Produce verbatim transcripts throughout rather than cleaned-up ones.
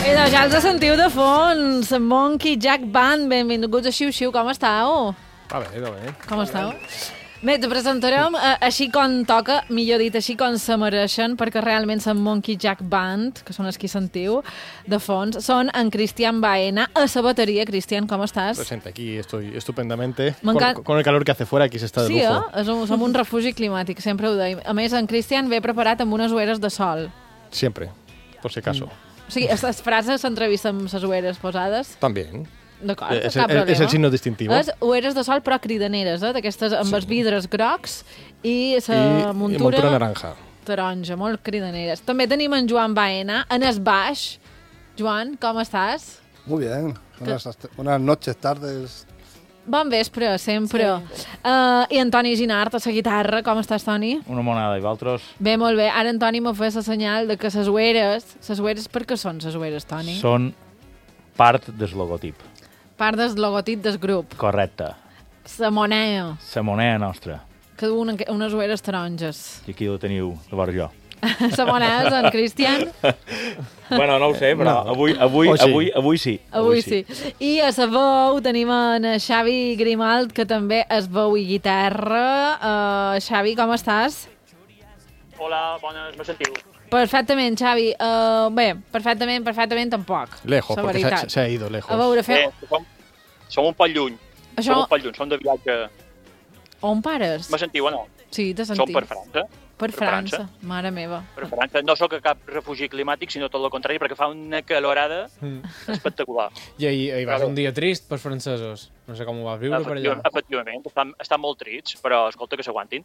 I doncs ja els sentiu de fons. Monkey Jack Band, benvinguts a Xiu Xiu, com estàu? Va bé, va bé. Com estàu? Bé, te presentarem eh, així com toca, millor dit, així com se mereixen, perquè realment són Monkey Jack Band, que són els qui sentiu, de fons, són en Cristian Baena, a la bateria. Cristian, com estàs? Presente, aquí estoy estupendamente. Con, M'encanta. con el calor que hace fuera, aquí se está de Sí, lujo. eh? És un, som un refugi climàtic, sempre ho deim. A més, en Cristian ve preparat amb unes ulleres de sol. Siempre, por si acaso. O sigui, les frases s'entrevista amb les ulleres posades. También. D'acord, Es, cap el, problema. es el signo distintivo. És ulleres de sol, però cridaneres, eh? D'aquestes amb els vidres grocs i la I muntura, montura naranja. taronja, molt cridaneres. També tenim en Joan Baena, en el baix. Joan, com estàs? Muy bien. Buenas, buenas noches, tardes. Bon vespre, sempre. Sí. Uh, I en Toni Ginart, a la guitarra. Com estàs, Toni? Una monada, i vosaltres? Bé, molt bé. Ara en Toni m'ha fet la senyal de que les ulleres... Les ulleres, per què són les ulleres, Toni? Són part del logotip. Part del logotip del grup. Correcte. La moneda, La moneda nostra. que du una, unes ulleres taronges. I aquí la teniu, llavors jo. La moneda és en Cristian. Bueno, no ho sé, però No. avui, avui, O sí. avui, avui sí. Avui sí. I a la veu tenim en Xavi Grimalt, que també és veu i guitarra. Uh, Xavi, com estàs? Hola, bones, me sentiu? Perfectament, Xavi. Uh, bé, perfectament, perfectament tampoc. Lejos, la porque se, veritat. se ha ido lejos. A veure, feu... Eh, som, som un poc lluny. Això- Som un poc lluny, som de viatge. On pares? Me sentiu o no? Sí, te Som sentim. per França. Per per França. França. Mare meva. Per França. No sóc a cap refugi climàtic, sinó tot el contrari, perquè fa una calorada espectacular. I ahir, ahir va ser Claro. un dia trist pels francesos. No sé com ho vas viure per allà. Efectivament, efectivament. Estan, estan molt trits, però escolta que s'aguantin.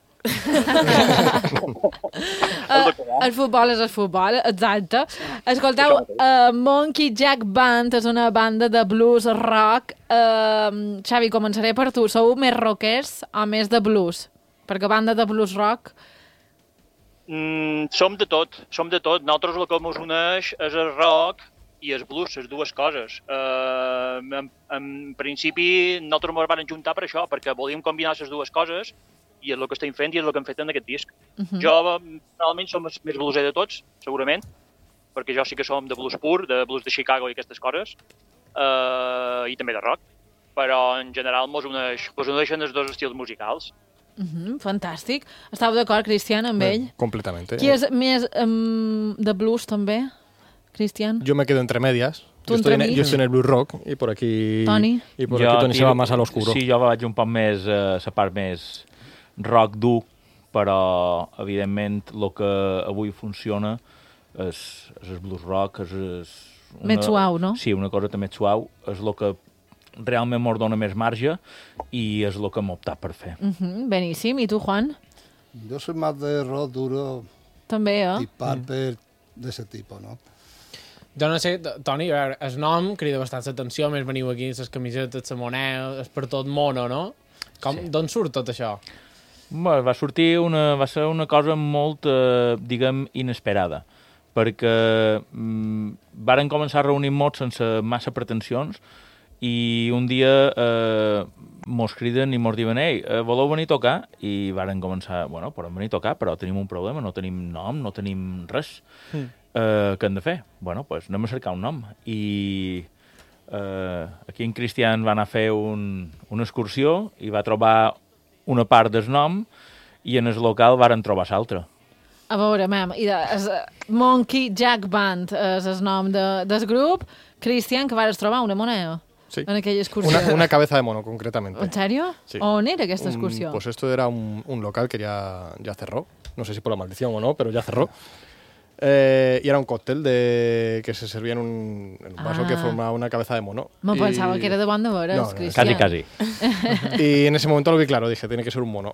Uh, el futbol és el futbol, exacte. Escolteu, Això mateix. uh, Monkey Jack Band és una banda de blues rock. Uh, Xavi, començaré per tu. Sou més rockers o més de blues? Perquè banda de blues rock... Mm, som de tot, som de tot. Nosaltres el que ens uneix és el rock i el blues, les dues coses. Uh, en, en principi, nosaltres ens vam juntar per això, perquè volíem combinar les dues coses, i és el que estem fent i és el que hem fet en aquest disc. Uh -huh. Jo, personalment, som el més blueser de tots, segurament, perquè jo sí que som de blues pur, de blues de Chicago i aquestes coses, uh, i també de rock, però en general ens uneix, ens uneixen els dos estils musicals. Uh -huh, fantàstic. Estàu d'acord, Cristian, amb ell? Eh, completamente. Qui és més um, de blues, també? Cristian? Yo me quedo entre medias. Tú Yo estoy, en, entre yo estoy en el blues rock y por aquí... Toni? Y por aquí Toni se va más al oscuro. Sí, jo vaig un poc més a la part més rock dur, però, evidentment, el que avui funciona és, és el blues rock, és... és una, Més suau, no? Sí, una cosa també suau, és el que realment mos dona més marge i és el que hem optat per fer. Uh -huh, beníssim. I tu, Juan? Yo soy más de rock duro, També, eh? Deep Purple, de ese tipo, ¿no? Jo no sé, T- Toni, a veure, el nom crida bastant l'atenció, més veniu aquí amb les camisetes, la moneda, és per tot mono, no? Com, Sí. D'on surt tot això? Bé, va sortir una, va ser una cosa molt, eh, diguem, inesperada, perquè mm, varen començar a reunir-nos sense massa pretensions i un dia eh, mos criden i mos diuen «Ei, eh, voleu venir a tocar?» I varen començar, bueno, podem venir a tocar, però tenim un problema, no tenim nom, no tenim res. Mm. Eh, què hem de fer? Bueno, doncs pues anem a cercar un nom. I eh, aquí en Cristian va anar a fer un, una excursió i va trobar una part del nom i en el local varen trobar l'altre. A veure, mem, i de, és, eh, Monkey Jack Band és el nom de, del grup. Cristian, que vas trobar una moneda Sí. en aquella excursió. Una, una cabeza de mono, concretamente. En sèrio? Sí. On era aquesta Un- excursió? Pues esto era un, un local que ya, ya cerró. No sé si por la maldición o no, pero ya cerró. Eh, y era un cóctel de que se servía en un, en un vaso Ah. que formaba una cabeza de mono. Me Y- pensava que era de bon de veres, No, no, Cristian. Quasi, quasi. Y en ese momento lo vi claro, dije, tiene que ser un mono.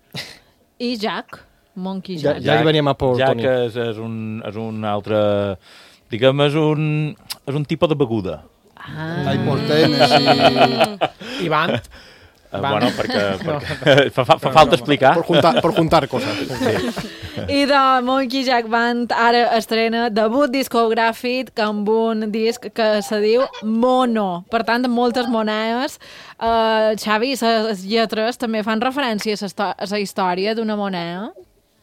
I Jack? Monkey Ya, Jack. ya ahí venía más por ja Toni. que és, és, un, és un altre... Diguem, és un, és un tipus de beguda. Ah. Hay portenes y... I Band? Eh, Va. bueno, perquè, perquè fa, fa, fa falta explicar. Por juntar, por juntar cosas. I de Monkey Jack Band ara estrena debut discogràfic amb un disc que se diu Mono. Per tant, amb moltes monedes. Uh, Xavi, les lletres també fan referència a la histo- a la història d'una moneda?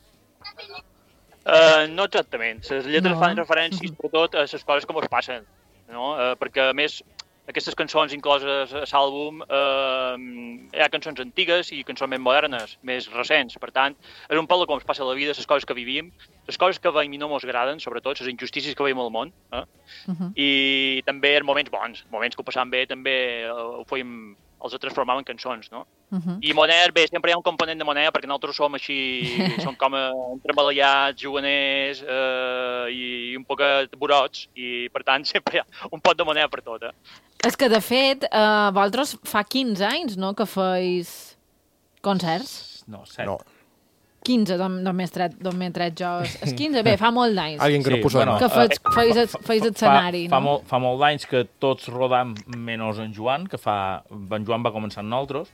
Uh, no exactament. Les lletres No. no. fan referències, sobretot, a les coses que ens passen. no? Eh, perquè, a més, aquestes cançons incloses a l'àlbum, eh, hi ha cançons antigues i cançons més modernes, més recents. Per tant, és un poc com ens passa a la vida, les coses que vivim, les coses que veiem i no ens agraden, sobretot, les injustícies que veiem al món. Eh? Uh -huh. I també en moments bons, moments que ho passàvem bé, també ho fèiem, els transformàvem en cançons, no? Uh -huh. I Moner, bé, sempre hi ha un component de Moner, perquè nosaltres som així, som com entremaliats, juganers eh, i un poc burots, i per tant sempre hi ha un pot de Moner per tot, eh? És que, de fet, eh, vosaltres fa quinze anys, no?, que feis concerts? No, set. No. quinze, d'on m'he tret, tret jo. És quinze? Bé, fa molt d'anys. Alguien que Sí, nos puso bueno, de Que feis, feis, feis escenari, fa, fa, no? molt, fa molt d'anys que tots rodam menys en Joan, que fa... En Joan va començar amb nosaltres,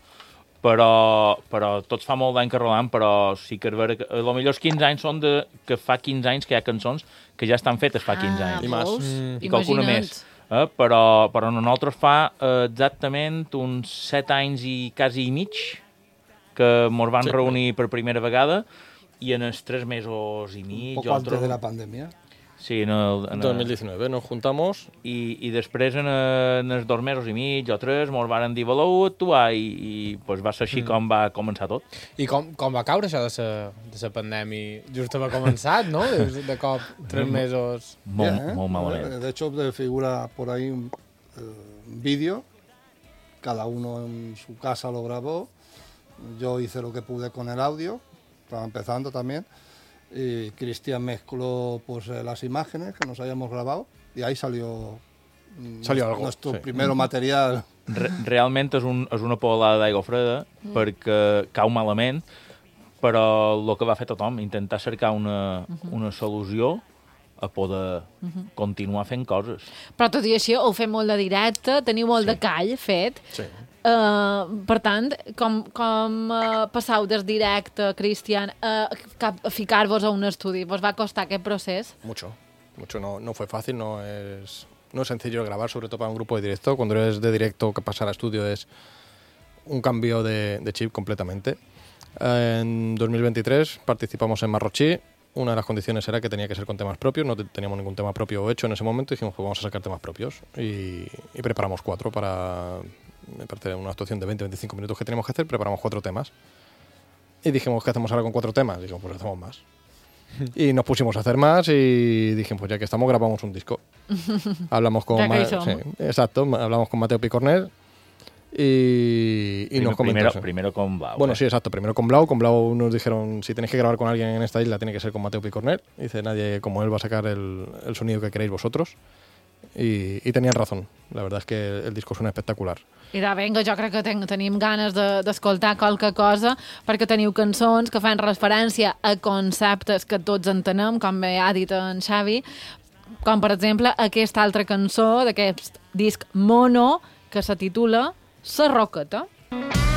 però, però tots fa molt d'any que rodam, però sí que és vera que... A lo millor els quinze anys són de, que fa quinze anys que hi ha cançons que ja estan fetes fa quinze anys. I més. veus? Mm. I qualcuna Imagina't. més. Eh? Però, però nosaltres fa eh, exactament uns set anys i quasi i mig que ens van Sí. reunir per primera vegada i en els tres mesos i Un mig... poco antes otro- de la pandemia. Sí, en el, en el, dos mil diecinueve nos juntamos. i, i després en, eh, en els dos mesos i mig o tres ens van dir voleu actuar i, i pues, va ser així mm. com va començar tot. I com, com va caure això de la, de la pandèmia? Just haver començat, no? De, de cop, tres mesos... Molt, Bien, ¿eh? molt malament. De hecho, de figura por ahí un, eh, un vídeo, cada uno en su casa lo grabó, yo hice lo que pude con el audio, estaba empezando también, y Cristian mezcló pues eh, las imágenes que nos habíamos grabado y ahí salió, mm, Salió nuestro, algo, nuestro sí. primero material. Re realment és, un, és una polada d'aigua freda mm. perquè cau malament, però el que va fer tothom, intentar cercar una, uh -huh. una solució a poder uh -huh. continuar fent coses. Però tot i així ho fem molt de directe, teniu molt sí. de call fet. Sí. Uh, per tant, com, com uh, passau des directe, Cristian, uh, a ficar-vos a un estudi? Vos va costar aquest procés? Mucho, mucho. No, no fue fácil, no es, no es sencillo grabar, sobre todo para un grupo de directo. Cuando eres de directo, que pasar a estudio es un cambio de, de chip completamente. En dos mil veintitrés participamos en Marrochí. Una de las condiciones era que tenía que ser con temas propios. No teníamos ningún tema propio hecho en ese momento. Dijimos, pues vamos a sacar temas propios. Y, y preparamos cuatro para, me parece, una actuación de veinte a veinticinco minutos que teníamos que hacer. Preparamos cuatro temas. Y dijimos, ¿qué hacemos ahora con cuatro temas? Dijimos, pues hacemos más. Y nos pusimos a hacer más y dijimos, pues ya que estamos, grabamos un disco. Hablamos con... Ya que Ma- ahí somos. sí, exacto, hablamos con Mateo Picornel y, y Primer, nos comentó... primero, sí. primero con Blau. Bueno, eh? sí, exacto. Primero con Blau. Con Blau nos dijeron, si tenéis que grabar con alguien en esta isla, tiene que ser con Mateo Picornel. Dice, nadie como él va a sacar el, el sonido que queréis vosotros. Y, y tenían razón. La verdad es que el disco suena espectacular. I de vinga, jo crec que ten, tenim ganes d'escoltar de, qualque cosa, perquè teniu cançons que fan referència a conceptes que tots entenem, com bé ha dit en Xavi, com per exemple aquesta altra cançó d'aquest disc Mono, que se titula Sa Roqueta.